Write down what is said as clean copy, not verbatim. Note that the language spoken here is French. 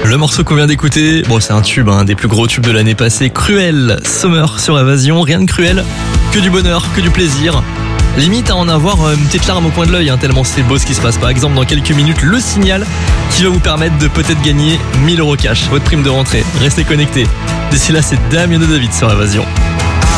Le morceau qu'on vient d'écouter, bon c'est un tube, un des plus gros tubes de l'année passée, Cruel, Summer sur Évasion, rien de cruel, que du bonheur, que du plaisir. Limite à en avoir une petite larme au coin de l'œil, tellement c'est beau ce qui se passe. Par exemple, dans quelques minutes, le signal qui va vous permettre de peut-être gagner 1000 € cash, votre prime de rentrée. Restez connectés. D'ici là, c'est Damien de David sur Évasion.